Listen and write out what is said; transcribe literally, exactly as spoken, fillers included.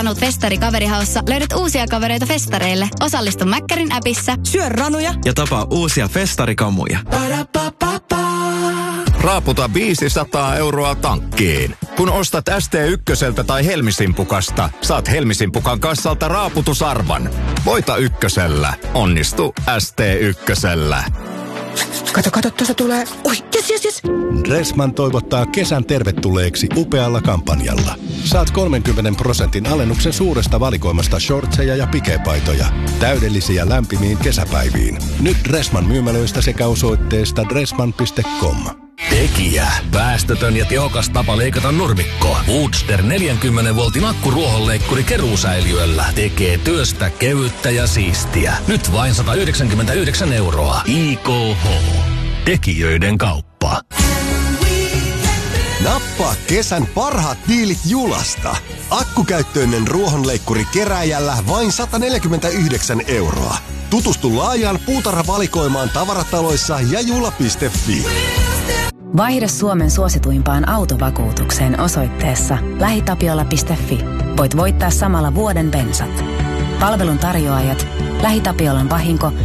Ranut Festari Kaverihaussa löydät uusia kavereita festareille. Osallistu Mäkkärin appissa. Syö ranuja ja tapaa uusia festarikamuja. Raaputa viisisataa euroa tankkiin. Kun ostat S T yksi tai Helmisimpukasta, saat Helmisimpukan kassalta raaputusarvan. Voita ykkösellä. Onnistu S T ykkösellä. Kato, kato, tuossa tulee. Oi, jes, jes, jes. Dressman toivottaa kesän tervetulleeksi upealla kampanjalla. Saat kolmenkymmenen prosentin alennuksen suuresta valikoimasta shortseja ja pikepaitoja. Täydellisiä lämpimiin kesäpäiviin. Nyt Dressman myymälöistä sekä osoitteesta dressman piste com. Tekijä. Päästötön ja tehokas tapa leikata nurmikko. Woodster neljänkymmenen voltin akkuruohonleikkuri keruusäiliöllä tekee työstä kevyttä ja siistiä. Nyt vain sata yhdeksänkymmentäyhdeksän euroa. I K H. Tekijöiden kauppa. Nappaa kesän parhaat diilit Julasta. Akkukäyttöinen ruohonleikkuri kerääjällä vain sata neljäkymmentäyhdeksän euroa. Tutustu laajaan puutarhavalikoimaan tavarataloissa ja jula piste fi. Vaihda Suomen suosituimpaan autovakuutukseen osoitteessa lähitapiola piste fi. Voit voittaa samalla vuoden bensat. Palvelun tarjoajat LähiTapiolan vahinko-